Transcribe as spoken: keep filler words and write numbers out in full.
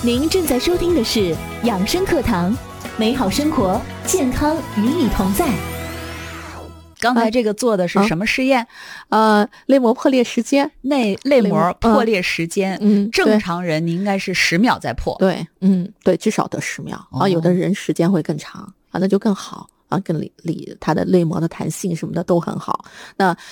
您正在收听的是养生课堂，美好生活，健康与你同在。 刚才这个做的是什么试验？ 啊、呃，泪膜破裂时间， 内泪膜破裂时间， 嗯， 正常人你应该是十秒再破， 对，嗯，对，至少得十秒、 哦、 啊，有的人时间会更长啊，那就更好。啊，跟里里它的泪膜的弹性什么的都很好。那